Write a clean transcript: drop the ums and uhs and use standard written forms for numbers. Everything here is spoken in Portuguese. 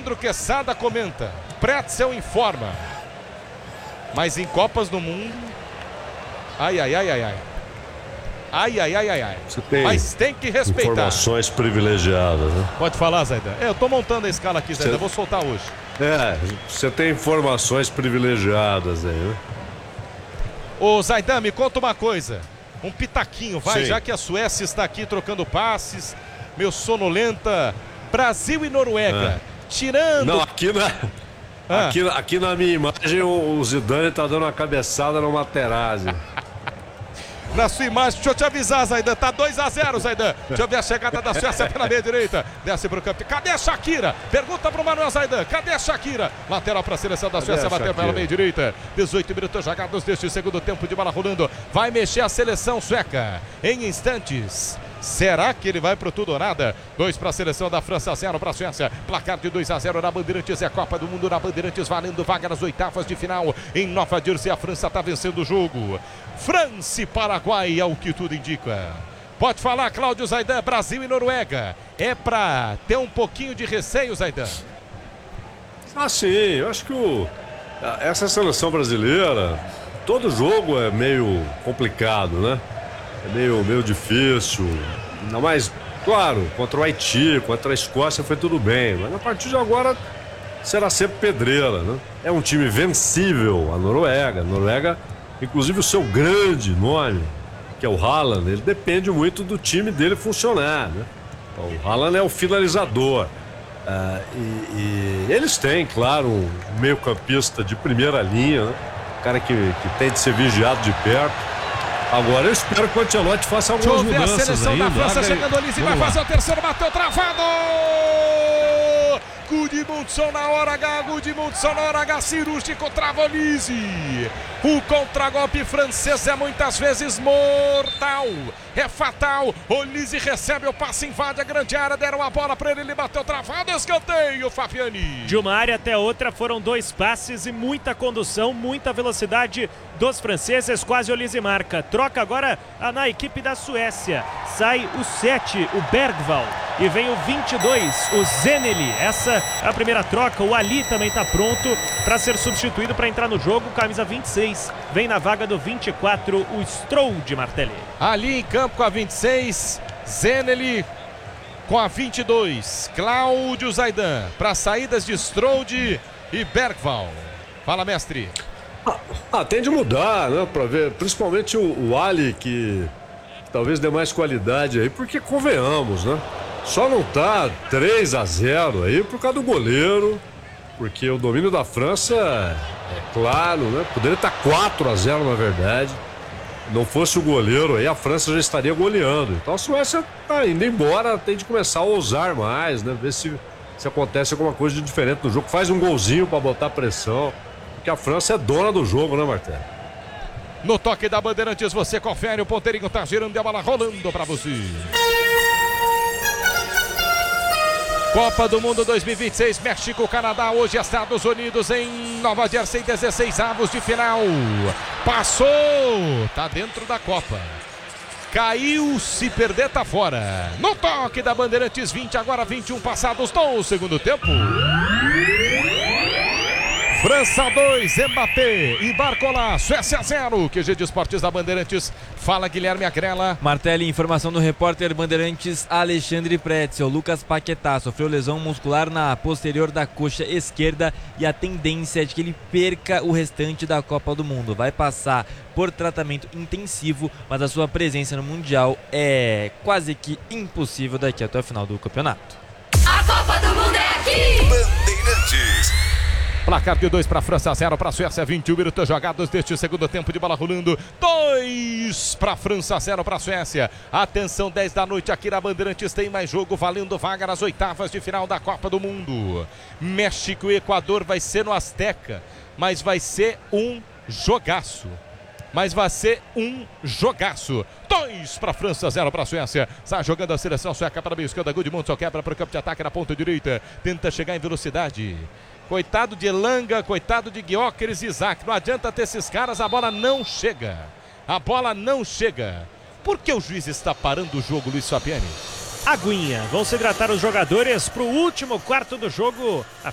Leandro Quesada comenta. Pretzel informa. Mas em Copas do Mundo... Ai. Você tem Mas tem que respeitar. informações privilegiadas, né? Pode falar, Zaidan. Eu tô montando a escala aqui, Zaidan. Vou soltar hoje. Você tem informações privilegiadas aí, né? Ô, Zaidan, me conta uma coisa. Um pitaquinho, vai, Sim. já que a Suécia está aqui trocando passes. Meu sonolenta. Brasil e Noruega. Tirando... Não, aqui na minha imagem o Zidane tá dando uma cabeçada no Materazzi. Na sua imagem, deixa eu te avisar, Zaidan, tá 2-0, Zaidan. Deixa eu ver a chegada da Suécia pela meia direita. Desce pro campo. Cadê a Shakira? Pergunta pro Manuel Zaidan. Cadê a Shakira? Lateral pra seleção da Suécia, bateu pela meia direita. 18 minutos jogados deste segundo tempo de bola rolando. Vai mexer a seleção sueca em instantes. Será que ele vai pro tudo ou nada? 2 para a seleção da França, 0 para a Suécia. Placar de 2-0 na Bandeirantes. É Copa do Mundo na Bandeirantes, valendo vaga nas oitavas de final. Em Nova Jersey, a França está vencendo o jogo. França e Paraguai, é o que tudo indica. Pode falar, Cláudio Zaidan. Brasil e Noruega. É para ter um pouquinho de receio, Zaidan? Sim, eu acho que essa seleção brasileira, todo jogo é meio complicado, né? É meio difícil. Ainda mais, claro, contra o Haiti, contra a Escócia foi tudo bem. Mas a partir de agora será sempre pedreira, né? É um time vencível, a Noruega. A Noruega, inclusive o seu grande nome, que é o Haaland, ele depende muito do time dele funcionar, né? O Haaland é o finalizador. E eles têm, claro, um meio-campista de primeira linha, né? Um cara que tem de ser vigiado de perto. Agora eu espero que o Ancelotti faça algumas mudanças. A seleção da França chegando ali, vai fazer o terceiro, bateu travado! Gudmundsson na hora H, cirúrgico, trava Olise. O contragolpe francês é muitas vezes mortal, é fatal. Olise recebe o passe, invade a grande área, deram a bola para ele bateu travado, escanteio, Fabiani. De uma área até outra foram 2 passes e muita condução, muita velocidade dos franceses, quase Olise marca. Troca agora na equipe da Suécia. Sai o 7, o Bergvall, e vem o 22, o Zeneli. Essa é a primeira troca. O Ali também está pronto para ser substituído para entrar no jogo. Camisa 26 vem na vaga do 24, o Strode Martelli. Ali em campo com a 26, Zeneli com a 22, Cláudio Zaidan para saídas de Strode e Bergvall. Fala, mestre. Tem de mudar, né? Para ver, principalmente o Ali, que talvez dê mais qualidade aí, porque convenhamos, né? Só não tá 3-0 aí por causa do goleiro, porque o domínio da França é claro, né? Poderia estar 4-0 na verdade. Não fosse o goleiro aí, a França já estaria goleando. Então a Suécia tá indo embora, tem de começar a ousar mais, né? Ver se acontece alguma coisa de diferente no jogo. Faz um golzinho para botar pressão, porque a França é dona do jogo, né, Martelo? No toque da Bandeirantes você confere, o ponteirinho tá girando e a bola rolando para você. Copa do Mundo 2026, México, Canadá, hoje Estados Unidos em Nova Jersey, 16avos de final. Passou, tá dentro da Copa. Caiu, se perder tá fora. No toque da Bandeirantes, 20, agora 21 passados no segundo tempo. França 2, Mbappé e Barcola, Suécia 0. QG de Esportes da Bandeirantes. Fala, Guilherme Agrela. Martelli, informação do repórter Bandeirantes Alexandre Pretzel. Lucas Paquetá sofreu lesão muscular na posterior da coxa esquerda e a tendência é de que ele perca o restante da Copa do Mundo. Vai passar por tratamento intensivo, mas a sua presença no Mundial é quase que impossível daqui até o final do campeonato. A Copa do Mundo é aqui! Bandeirantes. Placar de 2 para a França, 0 para a Suécia, 21 minutos jogados deste segundo tempo de bola rolando. 2 para a França, 0 para a Suécia. Atenção, 10 da noite aqui na Bandeirantes, tem mais jogo valendo vaga nas oitavas de final da Copa do Mundo. México e Equador vai ser no Azteca, mas vai ser um jogaço. 2 para a França, 0 para a Suécia. Está jogando a seleção sueca para a meio esquerda. Gudmundsson quebra para o campo de ataque na ponta direita. Tenta chegar em velocidade. Coitado de Elanga, coitado de Gyökeres e Isaac. Não adianta ter esses caras, a bola não chega. Por que o juiz está parando o jogo, Luiz Fabiani? Aguinha. Vão se hidratar os jogadores para o último quarto do jogo.